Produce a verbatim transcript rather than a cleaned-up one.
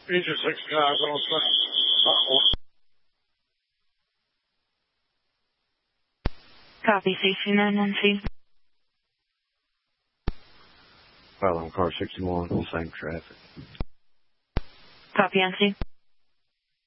Agent sixty-nine, one oh six. Copy, sixty-nine one two. File on car sixty-one, same traffic. Copy on two.